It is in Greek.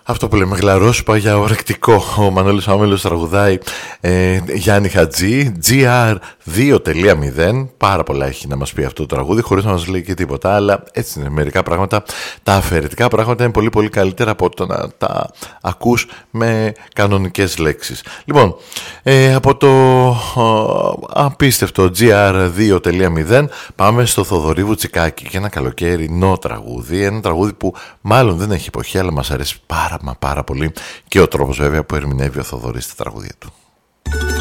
Αυτό που λέμε γλαρόσπα για ορεκτικό. Ο Μανώλης Άμελος τραγουδάει Γιάννη Χατζή, GR2.0. Πάρα πολλά έχει να μας πει αυτό το τραγούδι, χωρίς να μας λέει και τίποτα. Αλλά έτσι είναι, μερικά πράγματα, τα αφαιρετικά πράγματα είναι πολύ πολύ καλύτερα από το να τα ακούς με κανονικές λέξεις. Λοιπόν, από το απίστευτο GR2.0 πάμε στο Θοδωρή Βουτσικάκη και ένα καλοκαιρινό τραγούδι. Ένα τραγούδι που μάλλον δεν έχει εποχή, αλλά μας αρέσει πάρα πολύ και ο τρόπος βέβαια που ερμηνεύει ο Θοδωρής τα τραγούδια του.